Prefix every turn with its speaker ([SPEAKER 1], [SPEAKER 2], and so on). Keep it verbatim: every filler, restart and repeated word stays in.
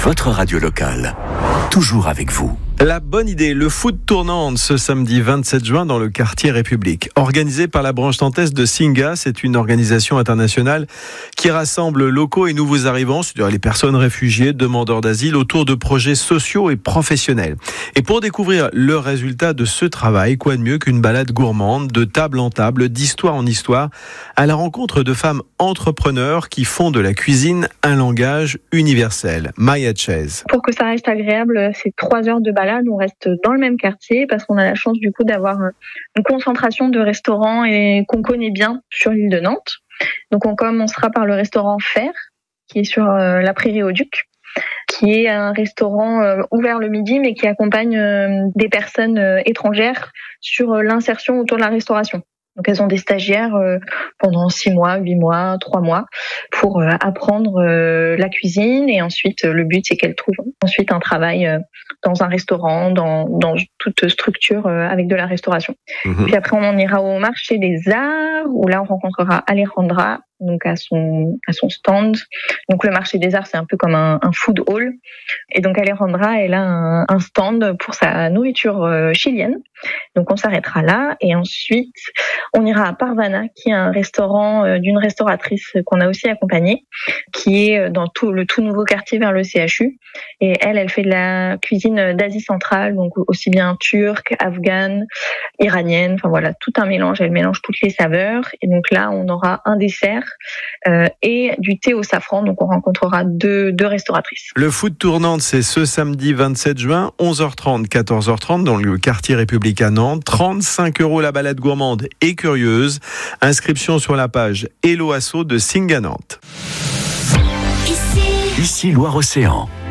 [SPEAKER 1] votre radio locale, toujours avec vous.
[SPEAKER 2] La bonne idée, le food tournante ce samedi vingt-sept juin dans le quartier République. Organisé par la branche nantaise de Singa, c'est une organisation internationale qui rassemble locaux et nouveaux arrivants, c'est-à-dire les personnes réfugiées, demandeurs d'asile, autour de projets sociaux et professionnels. Et pour découvrir le résultat de ce travail, quoi de mieux qu'une balade gourmande, de table en table, d'histoire en histoire, à la rencontre de femmes entrepreneurs qui font de la cuisine un langage universel. Maya Chez.
[SPEAKER 3] Pour que ça reste agréable, c'est trois heures de balade. On reste dans le même quartier parce qu'on a la chance du coup d'avoir une concentration de restaurants et qu'on connaît bien sur l'île de Nantes. Donc on commencera par le restaurant Fer, qui est sur la Prairie au Duc, qui est un restaurant ouvert le midi mais qui accompagne des personnes étrangères sur l'insertion autour de la restauration. Donc elles ont des stagiaires euh, pendant six mois, huit mois, trois mois pour euh, apprendre euh, la cuisine et ensuite euh, le but c'est qu'elles trouvent ensuite un travail euh, dans un restaurant, dans, dans toute structure euh, avec de la restauration. Mmh. Puis après on ira au marché des arts où là on rencontrera Alejandra donc à son à son stand. Donc le marché des arts c'est un peu comme un, un food hall et donc Alejandra elle a un, un stand pour sa nourriture euh, chilienne. Donc on s'arrêtera là et ensuite on ira à Parvana qui est un restaurant euh, d'une restauratrice qu'on a aussi accompagnée qui est dans tout le tout nouveau quartier vers le C H U et elle elle fait de la cuisine d'Asie centrale donc aussi bien turque, afghane, iranienne, enfin voilà tout un mélange, elle mélange toutes les saveurs et donc là on aura un dessert Euh, et du thé au safran, donc on rencontrera deux, deux restauratrices.
[SPEAKER 2] Le food tournante, c'est ce samedi vingt-sept juin, onze heures trente, quatorze heures trente, dans le quartier République à Nantes. trente-cinq euros la balade gourmande et curieuse. Inscription sur la page Hello Asso de Singa Nantes.
[SPEAKER 1] Ici, Ici Loire-Océan.